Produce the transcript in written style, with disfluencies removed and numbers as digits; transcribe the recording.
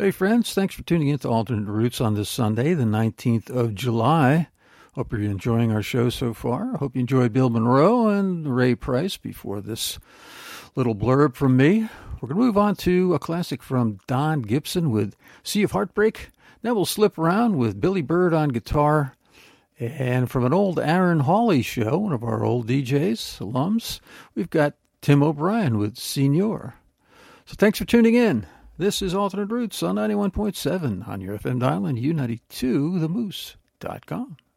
Hey, friends. Thanks for tuning in to Alternate Roots on this Sunday, the 19th of July. Hope you're enjoying our show so far. I hope you enjoyed Bill Monroe and Ray Price before this little blurb from me. We're going to move on to a classic from Don Gibson with Sea of Heartbreak. Then we'll slip around with Billy Bird on guitar. And from an old Aaron Hawley show, one of our old DJs, alums, we've got Tim O'Brien with Senior. So thanks for tuning in. This is Alternate Roots on 91.7 on your FM dial and U92themoose.com.